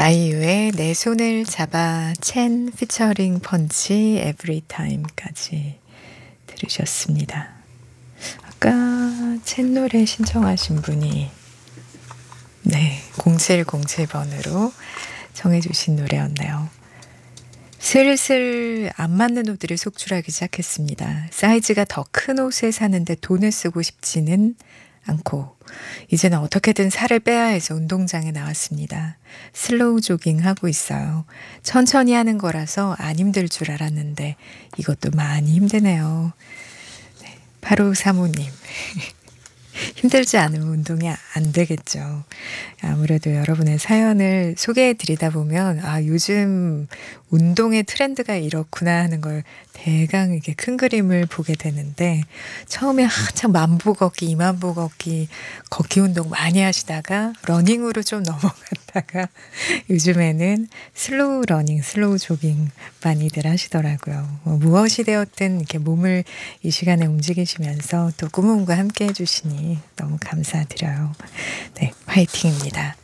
아이유의 내 손을 잡아 첸 피처링 펀치 에브리타임까지 들으셨습니다. 아까 첸 노래 신청하신 분이 0707번으로 정해 주신 노래였네요. 슬슬 안 맞는 옷들이 속출하기 시작했습니다. 사이즈가 더 큰 옷을 사는데 돈을 쓰고 싶지는 않고 이제는 어떻게든 살을 빼야 해서 운동장에 나왔습니다. 슬로우 조깅 하고 있어요. 천천히 하는 거라서 안 힘들 줄 알았는데 이것도 많이 힘드네요. 8535님. 힘들지 않으면 운동이 안 되겠죠. 아무래도 여러분의 사연을 소개해 드리다 보면 요즘 운동의 트렌드가 이렇구나 하는 걸 대강 이렇게 큰 그림을 보게 되는데 처음에 한참 만보 걷기, 2만보 걷기, 걷기 운동 많이 하시다가 러닝으로 좀 넘어갔다가 요즘에는 슬로우 러닝, 슬로우 조깅 많이들 하시더라고요. 무엇이 되었든 이렇게 몸을 이 시간에 움직이시면서 또 꿈과 함께 해주시니 너무 감사드려요. 네, 화이팅입니다.